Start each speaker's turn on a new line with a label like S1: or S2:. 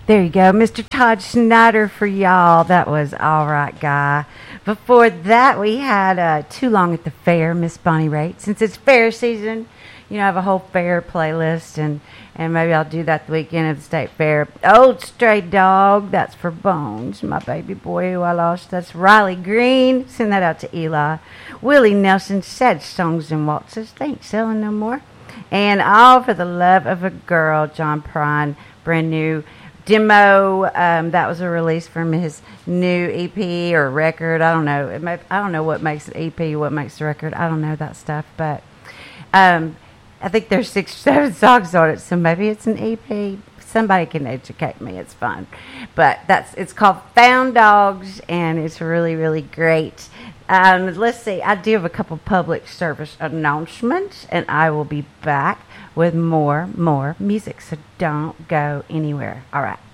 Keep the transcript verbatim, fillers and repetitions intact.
S1: There you go, Mister Todd Snyder for y'all. That was All Right Guy. Before that, we had uh, Too Long at the Fair, Miss Bonnie Raitt. Since it's fair season, you know, I have a whole fair playlist, and, and maybe I'll do that the weekend of the state fair. Old Stray Dog, that's for Bones, my baby boy who I lost. That's Riley Green. Send that out to Eli. Willie Nelson, Sad Songs and Waltzes. They ain't selling no more. And All for the Love of a Girl, John Prine, brand new demo. Um, that was a release from his new E P or record. I don't know. It may, I don't know what makes an E P, what makes a record. I don't know that stuff, but um, I think there's six or seven songs on it, so maybe it's an E P. Somebody can educate me. It's fun, but that's it's called Found Dogs, and it's really, really great. Um, let's see. I do have a couple public service announcements, and I will be back with more, more music. So don't go anywhere. All right.